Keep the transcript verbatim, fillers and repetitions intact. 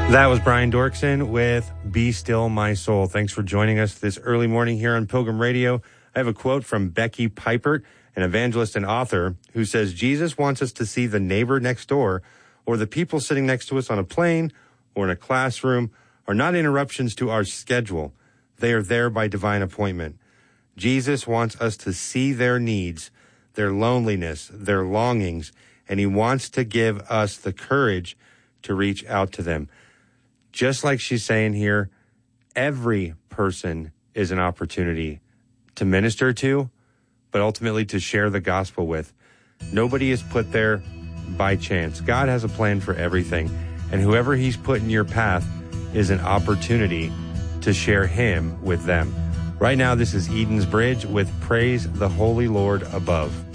That was Brian Dorkson with Be Still My Soul. Thanks for joining us this early morning here on Pilgrim Radio. I have a quote from Becky Pipert, an evangelist and author, who says, Jesus wants us to see the neighbor next door or the people sitting next to us on a plane or in a classroom are not interruptions to our schedule. They are there by divine appointment. Jesus wants us to see their needs, their loneliness, their longings, and he wants to give us the courage to reach out to them. Just like she's saying here, every person is an opportunity to minister to, but ultimately to share the gospel with. Nobody is put there by chance. God has a plan for everything, and whoever he's put in your path is an opportunity to share him with them. Right now, this is Eden's Bridge with Praise the Holy Lord Above.